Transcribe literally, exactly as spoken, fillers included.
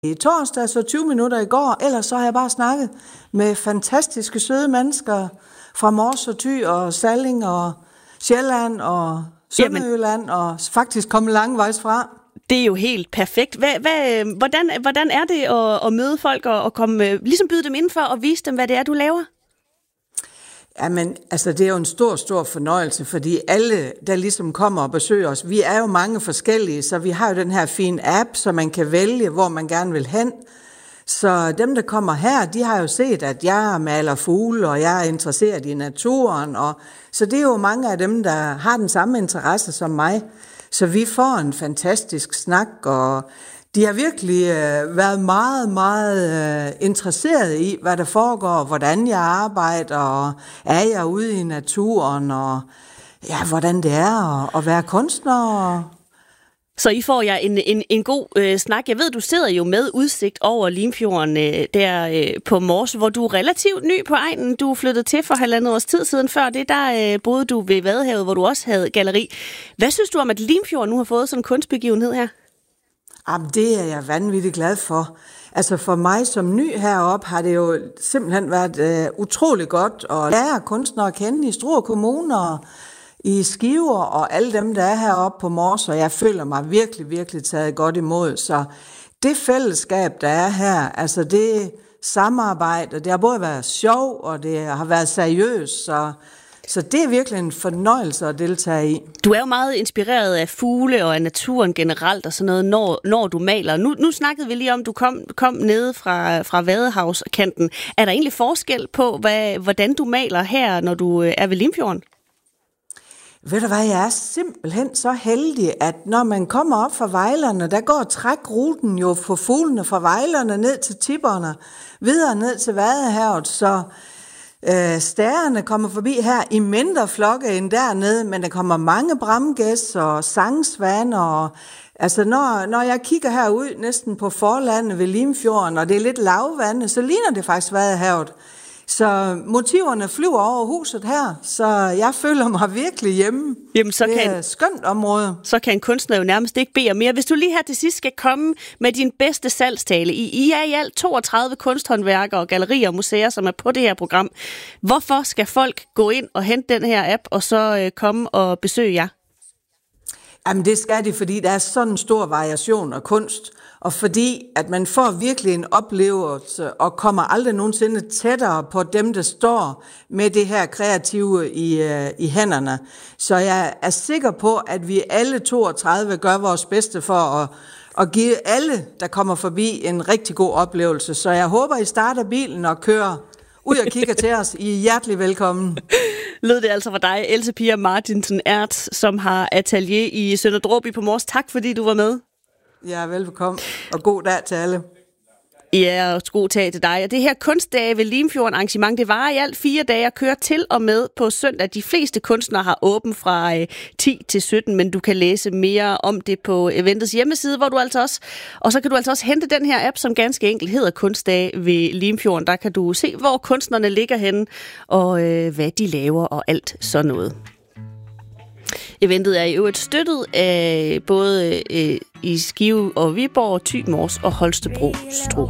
i torsdag, så tyve minutter i går, ellers så har jeg bare snakket med fantastiske søde mennesker fra Mors og Thy og Salling og Sjælland og Sønderjylland og faktisk kommet langvejs fra. Det er jo helt perfekt. Hvad, hvad, hvordan, hvordan er det at, at møde folk og, og komme, ligesom byde dem indenfor og vise dem, hvad det er, du laver? Jamen, altså det er jo en stor, stor fornøjelse, fordi alle, der ligesom kommer og besøger os, vi er jo mange forskellige, så vi har jo den her fine app, så man kan vælge, hvor man gerne vil hen. Så dem, der kommer her, de har jo set, at jeg maler fugle, og jeg er interesseret i naturen, og så det er jo mange af dem, der har den samme interesse som mig. Så vi får en fantastisk snak, og de har virkelig øh, været meget, meget øh, interesseret i, hvad der foregår, hvordan jeg arbejder, og er jeg ude i naturen, og ja, hvordan det er at, at være kunstner. Så I får jer en, en, en god øh, snak. Jeg ved, du sidder jo med udsigt over Limfjorden øh, der øh, på Mors, hvor du er relativt ny på egnen. Du flyttede til for halvandet års tid siden. Før det, der øh, boede du ved Vadehavet, hvor du også havde galleri. Hvad synes du om, at Limfjorden nu har fået sådan en kunstbegivenhed her? Jamen, det er jeg vanvittigt glad for. Altså for mig som ny heroppe har det jo simpelthen været øh, utrolig godt at lære kunstnere at kende i Struer Kommune og i Skiver og alle dem, der er heroppe på Mors, og jeg føler mig virkelig, virkelig taget godt imod. Så det fællesskab, der er her, altså det samarbejde, det har både været sjov, og det har været seriøst, så Så det er virkelig en fornøjelse at deltage i. Du er jo meget inspireret af fugle og af naturen generelt og sådan noget, når, når du maler. Nu, nu snakkede vi lige om, du kom, kom nede fra, fra Vadehavskanten. Er der egentlig forskel på, hvad, hvordan du maler her, når du er ved Limfjorden? Ved du hvad, jeg er simpelthen så heldig, at når man kommer op fra Vejlerne, der går trækruten jo for fuglene fra Vejlerne ned til Tipperne, videre ned til Vadehavet, så øh, stærerne kommer forbi her i mindre flokke end dernede, men der kommer mange bramgæs og sangsvaner. Og, altså når, når jeg kigger herud næsten på forlandet ved Limfjorden, og det er lidt lavvande, så ligner det faktisk Vadehavet. Så motiverne flyver over huset her, så jeg føler mig virkelig hjemme. Jamen, så det kan er et skønt område. Så kan en kunstner jo nærmest ikke bede om mere. Hvis du lige her til sidst skal komme med din bedste salgstale. I, I er i alt toogtredive kunsthåndværkere, gallerier og museer, som er på det her program. Hvorfor skal folk gå ind og hente den her app, og så øh, komme og besøge jer? Jamen det skal de, fordi der er sådan en stor variation af kunst, og fordi at man får virkelig en oplevelse og kommer aldrig nogensinde tættere på dem, der står med det her kreative i, i hænderne. Så jeg er sikker på, at vi alle toogtredive gør vores bedste for at, at give alle, der kommer forbi, en rigtig god oplevelse. Så jeg håber, I starter bilen og kører ud og kigger til os. I er hjertelig velkommen. Lød det altså for dig, Else Pia Martinsen Ertz, som har atelier i Sønder Dråby på Mors. Tak fordi du var med. Ja, velbekomme, og god dag til alle. Ja, og god dag til dig. Og det her kunstdage ved Limfjorden arrangement, det varer i alt fire dage og kører til og med på søndag. De fleste kunstnere har åben fra ti til sytten, men du kan læse mere om det på eventets hjemmeside, hvor du altså også, og så kan du altså også hente den her app, som ganske enkelt hedder Kunstdage ved Limfjorden. Der kan du se, hvor kunstnerne ligger henne, og øh, hvad de laver og alt sådan noget. Eventet er i øvrigt støttet af både øh, i Skive og Viborg, Thy, Mors og Holstebro Struer.